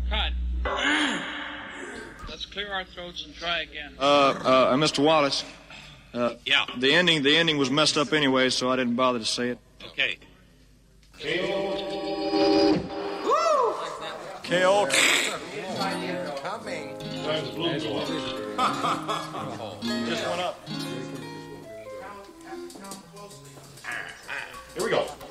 Cut. Let's clear our throats and try again. Mr. Wallace. Yeah. The ending was messed up anyway, so I didn't bother to say it. Okay. KO. Coming. Just went up. Here we go.